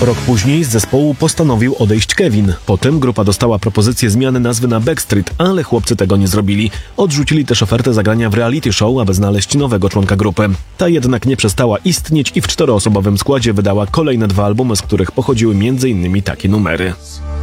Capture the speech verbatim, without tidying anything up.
Rok później z zespołu postanowił odejść Kevin. Potem grupa dostała propozycję zmiany nazwy na Backstreet, ale chłopcy tego nie zrobili. Odrzucili też ofertę zagrania w reality show, aby znaleźć nowego członka grupy. Ta jednak nie przestała istnieć i w czteroosobowym składzie wydała kolejne dwa albumy, z których pochodziły między innymi takie numery.